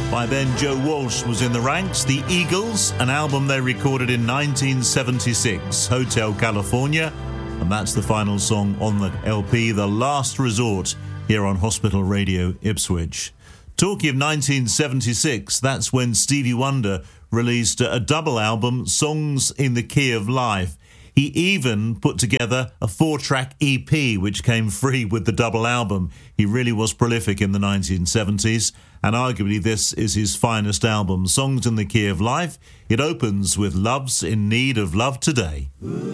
By then, Joe Walsh was in the ranks. The Eagles, an album they recorded in 1976, Hotel California. And that's the final song on the LP, The Last Resort, here on Hospital Radio Ipswich. Talking of 1976, that's when Stevie Wonder released a double album, Songs in the Key of Life. He even put together a 4-track EP, which came free with the double album. He really was prolific in the 1970s, and arguably this is his finest album, Songs in the Key of Life. It opens with Love's in Need of Love Today.